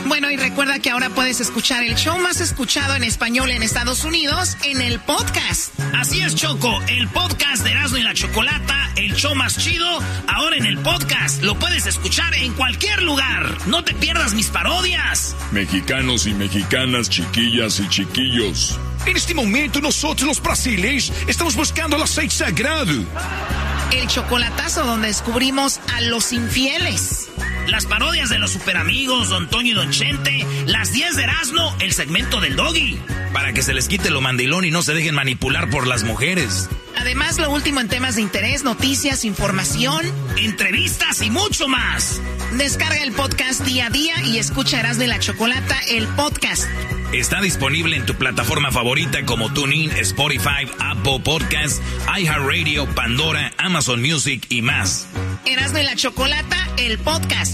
Bueno, y recuerda que ahora puedes escuchar el show más escuchado en español en Estados Unidos en el podcast. Así es, Choco, el podcast de Erasmo y la Chocolata, el show más chido, ahora en el podcast. Lo puedes escuchar en cualquier lugar. No te pierdas mis parodias. Mexicanos y mexicanas, chiquillas y chiquillos. En este momento nosotros los brasileños estamos buscando el aceite sagrado. El chocolatazo donde descubrimos a los infieles. Las parodias de los superamigos, Don Toño y Don Chente. Las 10 de Erasmo, el segmento del Doggy. Para que se les quite lo mandilón y no se dejen manipular por las mujeres. Además, lo último en temas de interés, noticias, información, entrevistas y mucho más. Descarga el podcast día a día y escucha Erasmo y la Chocolata, el podcast. Está disponible en tu plataforma favorita como TuneIn, Spotify, Apple Podcasts, iHeartRadio, Pandora, Amazon Music y más. Erasmo y la Chocolata, el podcast.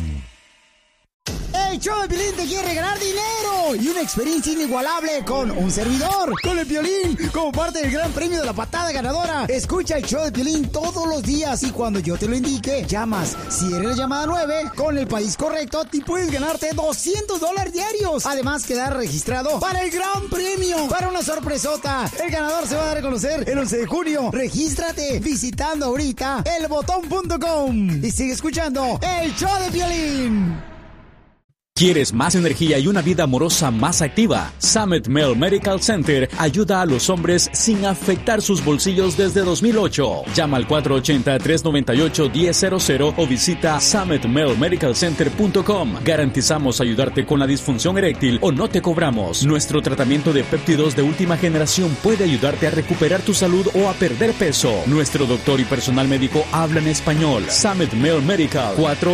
El show de Piolín te quiere regalar dinero y una experiencia inigualable con un servidor, con el Piolín, como parte del gran premio de la patada ganadora. Escucha el show de Piolín todos los días y cuando yo te lo indique, llamas. Si eres la llamada 9, con el país correcto, te puedes ganarte $200 diarios. Además, quedar registrado para el gran premio, para una sorpresota. El ganador se va a dar a conocer el 11 de junio. Regístrate visitando ahorita elbotón.com y sigue escuchando el show de Piolín. ¿Quieres más energía y una vida amorosa más activa? Summit Male Medical Center ayuda a los hombres sin afectar sus bolsillos desde 2008. Llama al 480-398-1000 o visita summitmalemedicalcenter.com. Garantizamos ayudarte con la disfunción eréctil o no te cobramos. Nuestro tratamiento de péptidos de última generación puede ayudarte a recuperar tu salud o a perder peso. Nuestro doctor y personal médico hablan español. Summit Male Medical,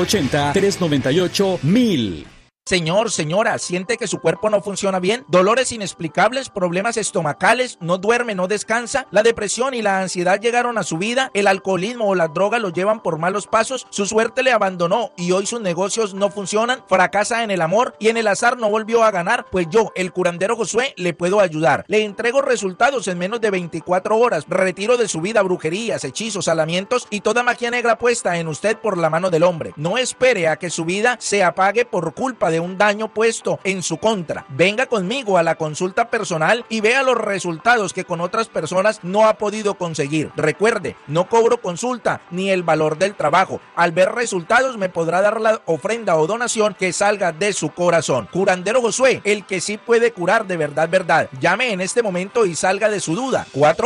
480-398-1000. Señor, señora, ¿siente que su cuerpo no funciona bien? ¿Dolores inexplicables? ¿Problemas estomacales? ¿No duerme, no descansa? ¿La depresión y la ansiedad llegaron a su vida? ¿El alcoholismo o la droga lo llevan por malos pasos? ¿Su suerte le abandonó y hoy sus negocios no funcionan? ¿Fracasa en el amor y en el azar no volvió a ganar? Pues yo, el curandero Josué, le puedo ayudar. Le entrego resultados en menos de 24 horas. Retiro de su vida brujerías, hechizos, salamientos y toda magia negra puesta en usted por la mano del hombre. No espere a que su vida se apague por culpa de un daño puesto en su contra. Venga conmigo a la consulta personal y vea los resultados que con otras personas no ha podido conseguir. Recuerde, no cobro consulta ni el valor del trabajo. Al ver resultados me podrá dar la ofrenda o donación que salga de su corazón. Curandero Josué, el que sí puede curar de verdad, verdad. Llame en este momento y salga de su duda.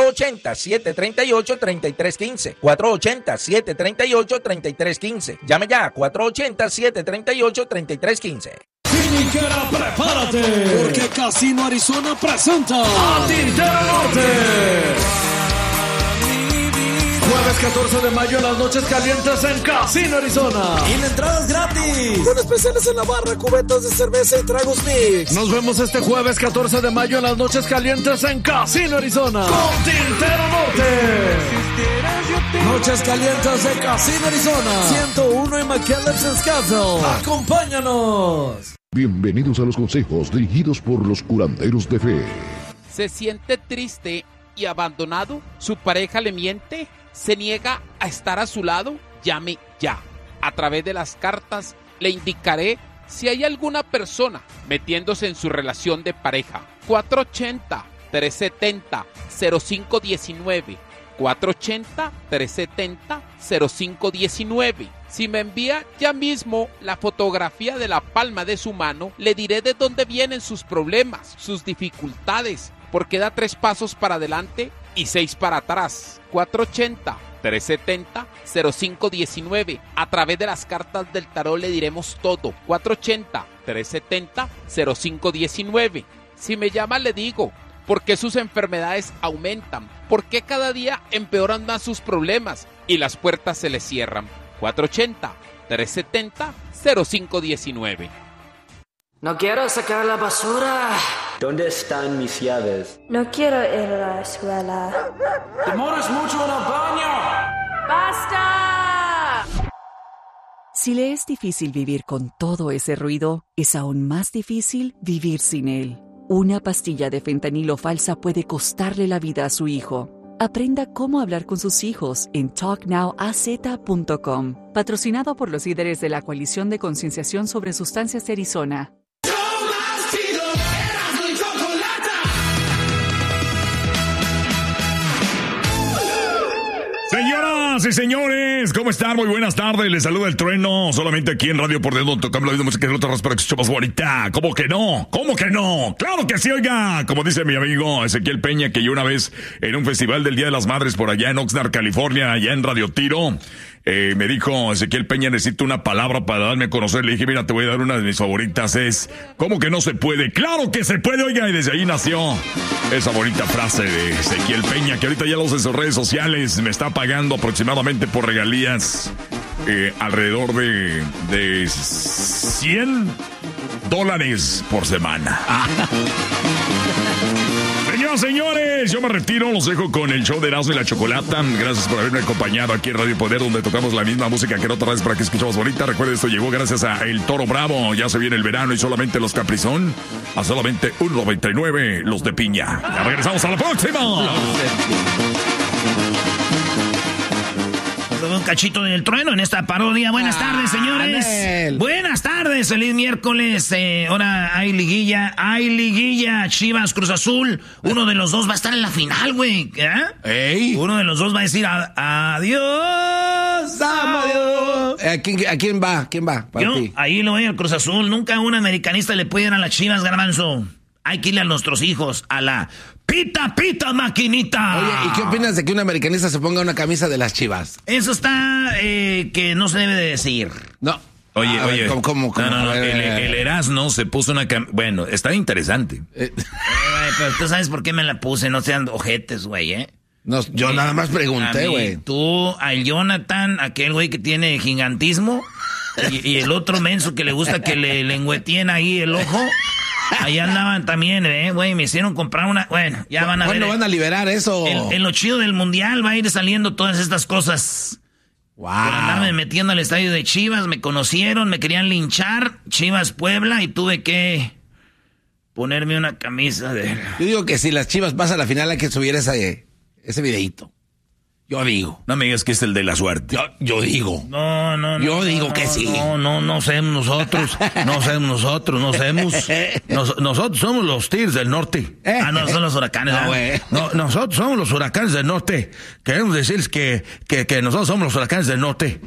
480-738-3315. 480-738-3315. Llame ya, 480-738-3315. Finiquera, prepárate, porque Casino Arizona presenta a Tintero Norte. Jueves 14 de mayo en las noches calientes en Casino Arizona. Y la entrada es gratis. Con especiales en la barra, cubetas de cerveza y tragos mix. Nos vemos este jueves 14 de mayo en las noches calientes en Casino Arizona. Con Tintero Norte. Noches calientes de Casino Arizona. 101 en McAllen, Scottsdale. ¡Acompáñanos! Bienvenidos a los consejos dirigidos por los curanderos de fe. ¿Se siente triste y abandonado? ¿Su pareja le miente? ¿Se niega a estar a su lado? Llame ya. A través de las cartas le indicaré si hay alguna persona metiéndose en su relación de pareja. 480-370-0519. 480-370-0519. Si me envía ya mismo la fotografía de la palma de su mano, le diré de dónde vienen sus problemas, sus dificultades, porque da 3 pasos para adelante y 6 para atrás. 480-370-0519. A través de las cartas del tarot le diremos todo. 480-370-0519. Si me llama le digo por qué sus enfermedades aumentan, por qué cada día empeoran más sus problemas y las puertas se le cierran. 480-370-0519. No quiero sacar la basura. ¿Dónde están mis llaves? No quiero ir a la escuela. ¡Demoras mucho en el baño! ¡Basta! Si le es difícil vivir con todo ese ruido, es aún más difícil vivir sin él. Una pastilla de fentanilo falsa puede costarle la vida a su hijo. Aprenda cómo hablar con sus hijos en talknowaz.com. Patrocinado por los líderes de la Coalición de Concienciación sobre Sustancias de Arizona. Señoras y señores, ¿cómo están? Muy buenas tardes, les saluda el Trueno, solamente aquí en Radio Por Dedo tocamos la vida música de otras para que se más bonita. ¿Cómo que no? ¿Cómo que no? ¡Claro que sí, oiga! Como dice mi amigo Ezequiel Peña, que yo una vez en un festival del Día de las Madres por allá en Oxnard, California, allá en Radio Tiro, me dijo Ezequiel Peña, necesito una palabra para darme a conocer. Le dije, mira, te voy a dar una de mis favoritas, es ¿cómo que no se puede? ¡Claro que se puede, oiga! Y desde ahí nació esa bonita frase de Ezequiel Peña, que ahorita ya los en sus redes sociales me está pagando aproximadamente por regalías alrededor de $100 por semana. Señores, yo me retiro, los dejo con el show de Erasmo y la Chocolata. Gracias por haberme acompañado aquí en Radio Poder, donde tocamos la misma música que otra vez para que escuchemos bonita. Recuerden, esto llegó gracias a El Toro Bravo. Ya se viene el verano y solamente los Caprizón a solamente $1.99 los de piña. Ya regresamos a la próxima. Un cachito del trueno en esta parodia. Buenas tardes, señores. Anel. Buenas tardes, feliz miércoles. Ahora hay liguilla. Chivas, Cruz Azul. Uno de los dos va a estar en la final, güey. Uno de los dos va a decir adiós. Adiós. ¿A quién va? ¿Quién va? Yo, ti. Ahí lo voy al Cruz Azul. Nunca un americanista le puede ir a las Chivas, Garbanzo. Hay que irle a nuestros hijos a la pita, maquinita. Oye, ¿y qué opinas de que un americanista se ponga una camisa de las Chivas? Eso está que no se debe de decir. No. Oye. ¿Cómo? No. El Erasmo se puso una camisa. Bueno, está interesante. Pero tú sabes por qué me la puse. No sean ojetes, güey, No, yo nada más pregunté, güey. Tú, al Jonathan, aquel güey que tiene gigantismo, y el otro menso que le gusta que le lengüeteen ahí el ojo. Ahí andaban también, güey, me hicieron comprar una... Bueno, ya van a ver. ¿Cuándo van a liberar eso? En lo chido del mundial va a ir saliendo todas estas cosas. Wow. Por andarme metiendo al estadio de Chivas, me conocieron, me querían linchar, Chivas Puebla, y tuve que ponerme una camisa de... Yo digo que si las Chivas pasan a la final hay que subir ese videíto. Yo digo. No me digas que es el de la suerte. Yo digo. No. Yo digo que sí. No somos nosotros. Nosotros somos los Tigres del Norte. No, son los Huracanes. Nosotros somos los Huracanes del Norte. Queremos decirles que nosotros somos los Huracanes del Norte.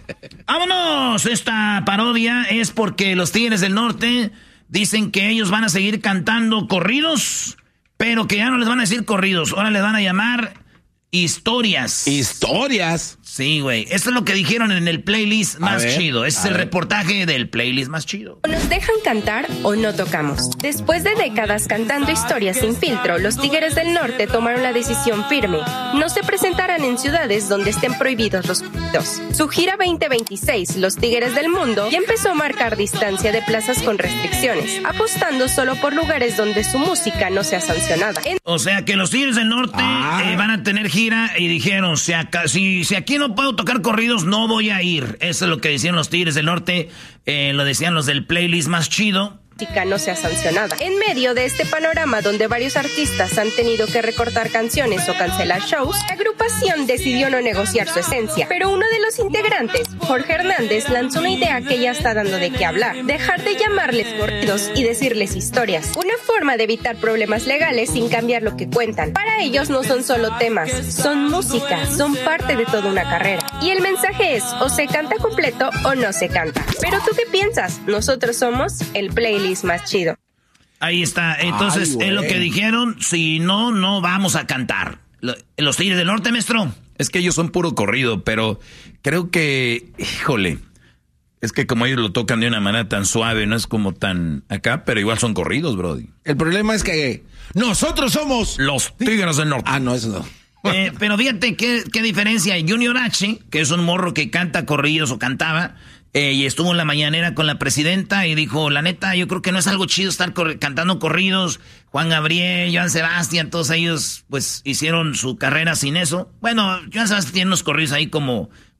¡Vámonos! Esta parodia es porque los Tigres del Norte dicen que ellos van a seguir cantando corridos, pero que ya no les van a decir corridos. Ahora les van a llamar... historias. ¿Historias? Sí, güey. Esto es lo que dijeron en el playlist más chido. Ese es el reportaje del playlist más chido. ¿Nos dejan cantar o no tocamos? Después de décadas cantando historias sin filtro, los Tigres del Norte tomaron la decisión firme. No se presentarán en ciudades donde estén prohibidos los corridos. Su gira 2026, Los Tigres del Mundo, ya empezó a marcar distancia de plazas con restricciones, apostando solo por lugares donde su música no sea sancionada. O sea que los Tigres del Norte van a tener gira y dijeron, si aquí no puedo tocar corridos, no voy a ir. Eso es lo que decían los Tigres del Norte, lo decían los del playlist más chido. No sea sancionada. En medio de este panorama donde varios artistas han tenido que recortar canciones o cancelar shows, la agrupación decidió no negociar su esencia. Pero uno de los integrantes, Jorge Hernández, lanzó una idea que ya está dando de qué hablar: dejar de llamarles corridos y decirles historias. Una forma de evitar problemas legales sin cambiar lo que cuentan. Para ellos no son solo temas, son música, son parte de toda una carrera. Y el mensaje es, o se canta completo o no se canta. Pero ¿tú qué piensas? Nosotros somos el playlist más chido. Ahí está. Entonces, es lo que dijeron. Si no vamos a cantar. Los Tigres del Norte, maestro. Es que ellos son puro corrido, pero creo que, híjole, es que como ellos lo tocan de una manera tan suave, no es como tan acá, pero igual son corridos, brody. El problema es que nosotros somos los Tigres del Norte. No, eso no. Pero fíjate qué diferencia. Junior H, que es un morro que canta corridos o cantaba, y estuvo en la mañanera con la presidenta y dijo, la neta, yo creo que no es algo chido estar cantando corridos. Juan Gabriel, Joan Sebastián, todos ellos pues hicieron su carrera sin eso. Bueno, Joan Sebastián tiene unos corridos ahí como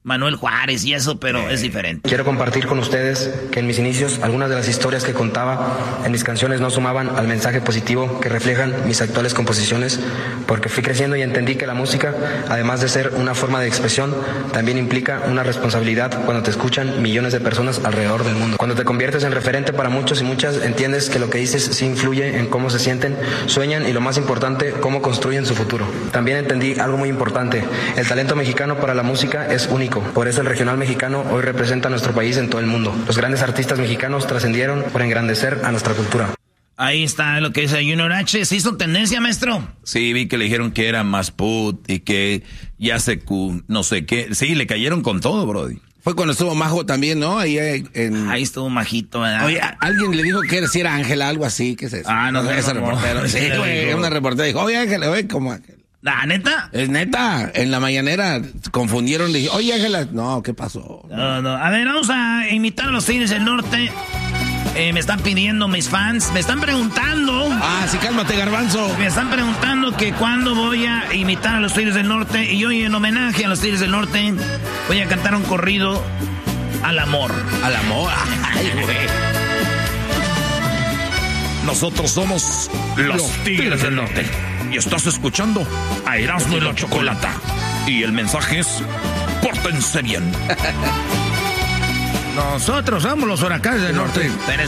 Manuel Juárez y eso, pero es diferente. Quiero compartir con ustedes que en mis inicios algunas de las historias que contaba en mis canciones no sumaban al mensaje positivo que reflejan mis actuales composiciones, porque fui creciendo y entendí que la música, además de ser una forma de expresión, también implica una responsabilidad cuando te escuchan millones de personas alrededor del mundo. Cuando te conviertes en referente para muchos y muchas, entiendes que lo que dices sí influye en cómo se sienten, sueñan y, lo más importante, cómo construyen su futuro. También entendí algo muy importante: el talento mexicano para la música es único. Por eso el regional mexicano hoy representa a nuestro país en todo el mundo. Los grandes artistas mexicanos trascendieron por engrandecer a nuestra cultura. Ahí está lo que dice Junior H. ¿Se hizo tendencia, maestro? Sí, vi que le dijeron que era más put y que ya se no sé qué. Sí, le cayeron con todo, brody. Fue cuando estuvo Majo también, ¿no? Ahí estuvo Majito, ¿verdad? Oye, alguien le dijo que si era Ángela, algo así. ¿Qué es eso? No sé. Esa reportera. Sí, güey, una reportera dijo, oye, Ángela, oye, ¿cómo Ángela? ¿Neta? Es neta. En la mañanera confundieron, le dije, oye, Ángela. No, ¿qué pasó? No. A ver, vamos a imitar a los Tigres del Norte. Me están pidiendo mis fans, me están preguntando. Sí, cálmate, Garbanzo. Me están preguntando que cuándo voy a imitar a los Tigres del Norte. Y hoy, en homenaje a los Tigres del Norte, voy a cantar un corrido al amor. ¿Al amor? Ay, güey. Nosotros somos los Tigres del Norte. Y estás escuchando a Erasmo y la Chocolata. Y el mensaje es: pórtense bien. Nosotros somos los Huracanes del Norte.